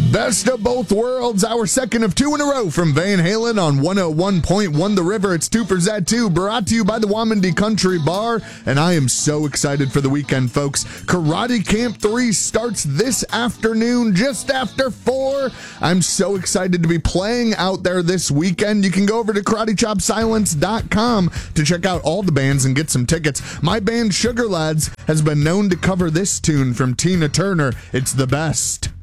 Best of both worlds, our second of two in a row from Van Halen on 101.1 The River. It's 2 for Z2, brought to you by the Wamandee Country Bar, and I am so excited for the weekend, folks. Karate Camp 3 starts this afternoon, just after 4. I'm so excited to be playing out there this weekend. You can go over to KarateChopSilence.com to check out all the bands and get some tickets. My band, Sugar Lads, has been known to cover this tune from Tina Turner. It's the best.